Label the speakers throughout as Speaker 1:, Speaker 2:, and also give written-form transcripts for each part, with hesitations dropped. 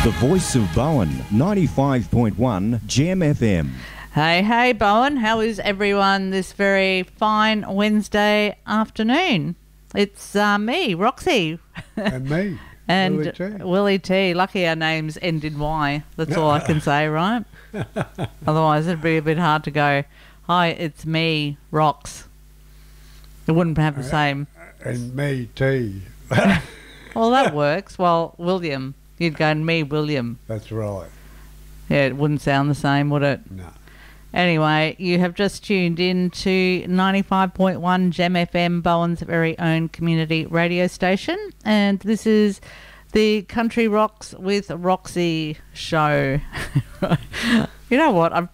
Speaker 1: The voice of Bowen, 95.1 Gem FM.
Speaker 2: Hey, Bowen. How is everyone this very fine Wednesday afternoon? It's me, Roxy.
Speaker 3: And me.
Speaker 2: And
Speaker 3: Willie T.
Speaker 2: Willie T. Lucky our names end in Y. That's all I can say, right? Otherwise, it'd be a bit hard to go, hi, it's me, Rox. It wouldn't have the same.
Speaker 3: And me, T.
Speaker 2: Well, that works. Well, William. You'd go, me, William.
Speaker 3: That's right.
Speaker 2: Yeah, it wouldn't sound the same, would it?
Speaker 3: No.
Speaker 2: Anyway, you have just tuned in to 95.1 Gem FM, Bowen's very own community radio station. And this is the Country Rocks with Roxy show. You know what?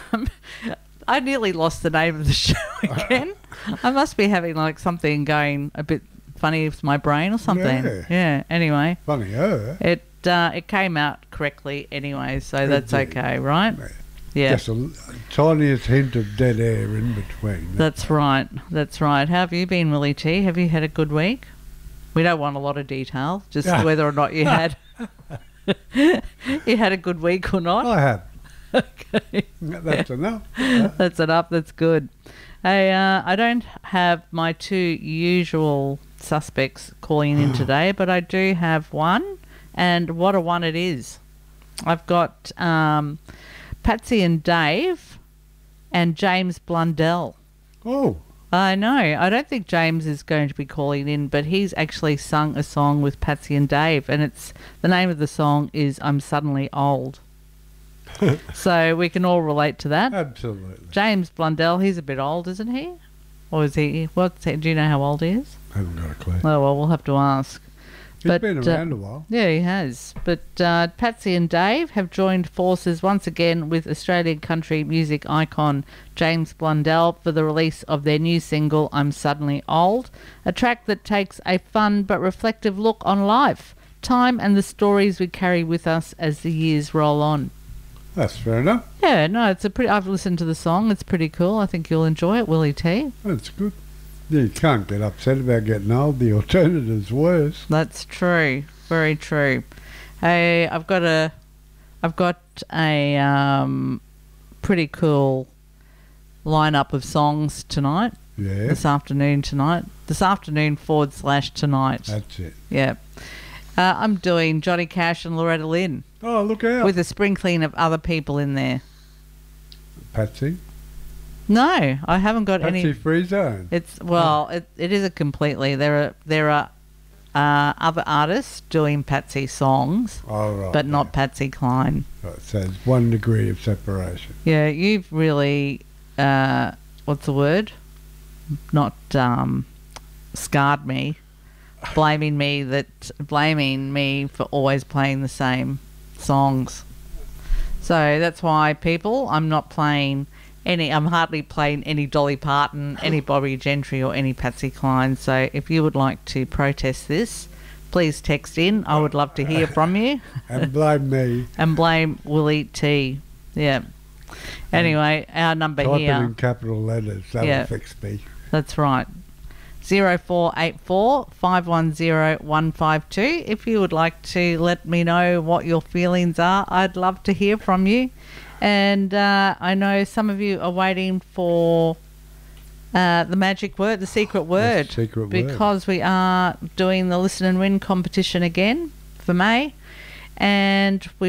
Speaker 2: I nearly lost the name of the show again. I must be having like something going a bit funny with my brain or something. Yeah. Anyway.
Speaker 3: Funny,
Speaker 2: It came out correctly anyway, so that's okay, right? Yeah.
Speaker 3: Just a tiniest hint of dead air in between.
Speaker 2: That's right. How have you been, Willie T? Have you had a good week? We don't want a lot of detail, just whether or not you had you had a good week or not.
Speaker 3: I have.
Speaker 2: Okay.
Speaker 3: That's enough.
Speaker 2: That's enough. That's good. Hey, I don't have my two usual suspects calling in today, but I do have one, and what a one it is. I've got Patsy and Dave and James Blundell.
Speaker 3: Oh.
Speaker 2: I know. I don't think James is going to be calling in, but he's actually sung a song with Patsy and Dave, and the name of the song is I'm Suddenly Old. So we can all relate to that.
Speaker 3: Absolutely.
Speaker 2: James Blundell, he's a bit old, isn't he? Or is he? Do you know how old he is?
Speaker 3: I haven't got a clue.
Speaker 2: Oh, well, we'll have to ask.
Speaker 3: He's been around a while.
Speaker 2: Yeah, he has. But Patsy and Dave have joined forces once again with Australian country music icon James Blundell for the release of their new single, I'm Suddenly Old, a track that takes a fun but reflective look on life, time and the stories we carry with us as the years roll on.
Speaker 3: That's fair enough.
Speaker 2: Yeah, no, I've listened to the song. It's pretty cool. I think you'll enjoy it, Willie T.
Speaker 3: That's good. You can't get upset about getting old. The alternative's worse.
Speaker 2: That's true. Very true. Hey, I've got a pretty cool lineup of songs tonight.
Speaker 3: Yeah.
Speaker 2: This afternoon tonight.
Speaker 3: That's it.
Speaker 2: Yeah. I'm doing Johnny Cash and Loretta Lynn.
Speaker 3: Oh, look out.
Speaker 2: With a sprinkling of other people in there.
Speaker 3: Patsy?
Speaker 2: No, I haven't got any.
Speaker 3: Patsy Free Zone.
Speaker 2: It isn't completely. There are other artists doing Patsy songs, but not Patsy Cline.
Speaker 3: Right, so there's 1 degree of separation.
Speaker 2: Yeah, you've really, what's the word? Not scarred me, blaming me for always playing the same songs. So that's why, people, I'm hardly playing any Dolly Parton, any Bobby Gentry or any Patsy Cline. So if you would like to protest this, please text in. I would love to hear from you.
Speaker 3: And blame me.
Speaker 2: And blame Willie T. Yeah. Anyway, our number
Speaker 3: Type
Speaker 2: here.
Speaker 3: it in capital letters. That'll fix me.
Speaker 2: That's right. 0484 510 152. If you would like to let me know what your feelings are, I'd love to hear from you. And I know some of you are waiting for the magic word, the secret word. Because we are doing the Listen and Win competition again for May. And we